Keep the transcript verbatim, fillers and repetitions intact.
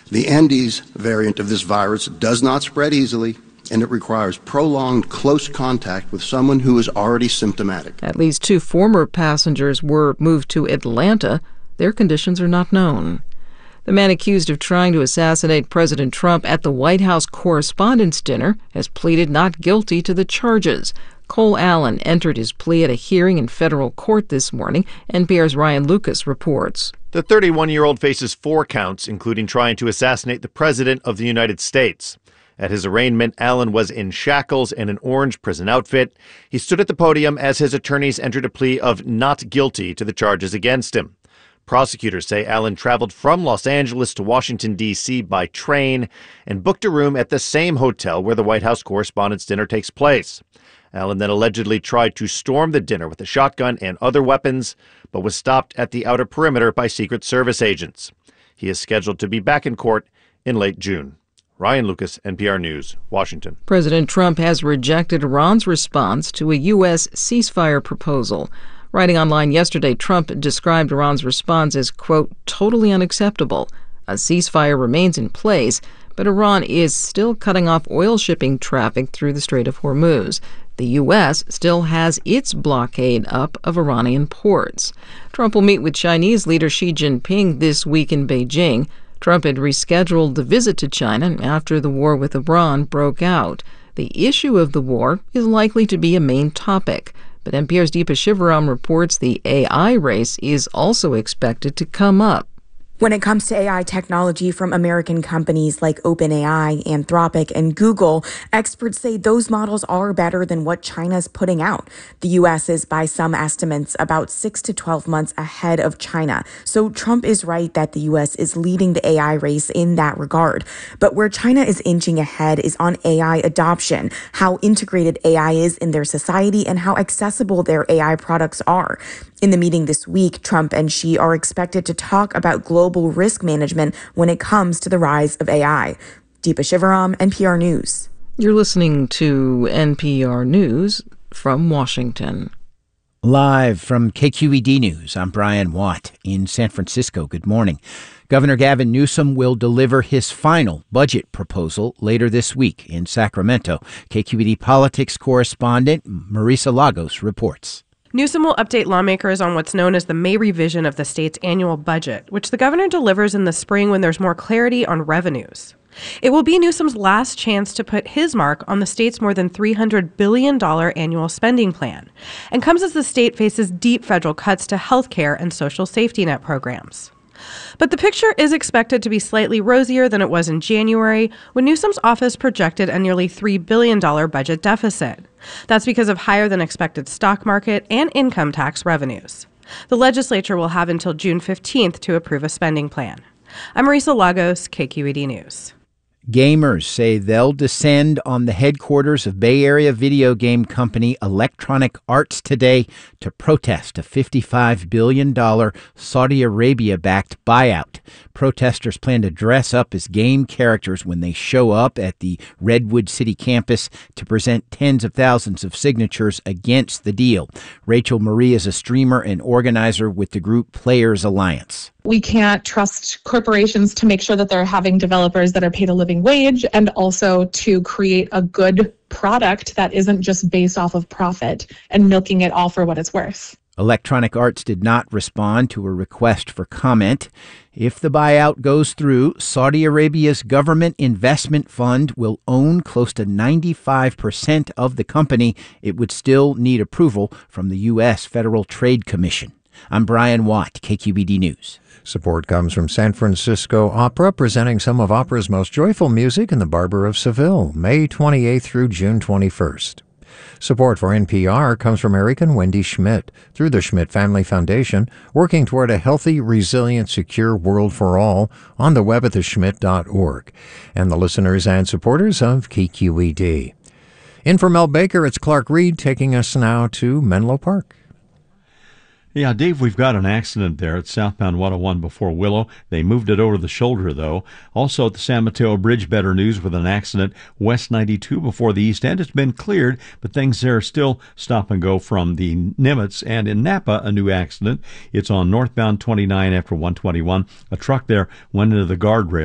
The Andes variant of this virus does not spread easily, and it requires prolonged close contact with someone who is already symptomatic. At least two former passengers were moved to Atlanta. Their conditions are not known. The man accused of trying to assassinate President Trump at the White House Correspondents' Dinner has pleaded not guilty to the charges. Cole Allen entered his plea at a hearing in federal court this morning. N P R's Ryan Lucas reports. The thirty-one-year-old faces four counts, including trying to assassinate the President of the United States. At his arraignment, Allen was in shackles and an orange prison outfit. He stood at the podium as his attorneys entered a plea of not guilty to the charges against him. Prosecutors say Allen traveled from Los Angeles to Washington, D C by train and booked a room at the same hotel where the White House Correspondents' Dinner takes place. Allen then allegedly tried to storm the dinner with a shotgun and other weapons, but was stopped at the outer perimeter by Secret Service agents. He is scheduled to be back in court in late June. Ryan Lucas, N P R News, Washington. President Trump has rejected Iran's response to a U S ceasefire proposal. Writing online yesterday, Trump described Iran's response as, quote, totally unacceptable. A ceasefire remains in place, but Iran is still cutting off oil shipping traffic through the Strait of Hormuz. The U S still has its blockade up of Iranian ports. Trump will meet with Chinese leader Xi Jinping this week in Beijing. Trump had rescheduled the visit to China after the war with Iran broke out. The issue of the war is likely to be a main topic. But N P R's Deepa Shivaram reports the A I race is also expected to come up. When it comes to A I technology from American companies like OpenAI, Anthropic, and Google, experts say those models are better than what China's putting out. The U S is, by some estimates, about six to twelve months ahead of China. So Trump is right that the U S is leading the A I race in that regard. But where China is inching ahead is on A I adoption, how integrated A I is in their society and how accessible their A I products are. In the meeting this week, Trump and Xi are expected to talk about global risk management when it comes to the rise of A I. Deepa Shivaram, N P R News. You're listening to N P R News from Washington. Live from K Q E D News, I'm Brian Watt in San Francisco. Good morning. Governor Gavin Newsom will deliver his final budget proposal later this week in Sacramento. K Q E D politics correspondent Marisa Lagos reports. Newsom will update lawmakers on what's known as the May revision of the state's annual budget, which the governor delivers in the spring when there's more clarity on revenues. It will be Newsom's last chance to put his mark on the state's more than three hundred billion dollars annual spending plan, and comes as the state faces deep federal cuts to health care and social safety net programs. But the picture is expected to be slightly rosier than it was in January, when Newsom's office projected a nearly three billion dollars budget deficit. That's because of higher than expected stock market and income tax revenues. The legislature will have until June fifteenth to approve a spending plan. I'm Marisa Lagos, K Q E D News. Gamers say they'll descend on the headquarters of Bay Area video game company Electronic Arts today to protest a fifty-five billion dollars Saudi Arabia-backed buyout. Protesters plan to dress up as game characters when they show up at the Redwood City campus to present tens of thousands of signatures against the deal. Rachel Marie is a streamer and organizer with the group Players Alliance. We can't trust corporations to make sure that they're having developers that are paid a living wage, and also to create a good product that isn't just based off of profit and milking it all for what it's worth. Electronic Arts did not respond to a request for comment. If the buyout goes through, Saudi Arabia's government investment fund will own close to ninety-five percent of the company. It would still need approval from the U S Federal Trade Commission. I'm Brian Watt, K Q E D News. Support comes from San Francisco Opera, presenting some of opera's most joyful music in the Barber of Seville, May twenty-eighth through June twenty-first. Support for N P R comes from Eric and Wendy Schmidt through the Schmidt Family Foundation, working toward a healthy, resilient, secure world for all on the web at the schmidt dot org, and the listeners and supporters of K Q E D. In for Mel Baker, it's Clark Reed taking us now to Menlo Park. Yeah, Dave, we've got an accident there at southbound one oh one before Willow. They moved it over the shoulder, though. Also at the San Mateo Bridge, better news with an accident west ninety-two before the East End. It's been cleared, but things there still stop and go from the Nimitz. And in Napa, a new accident. It's on northbound twenty-nine after one twenty-one. A truck there went into the guardrail.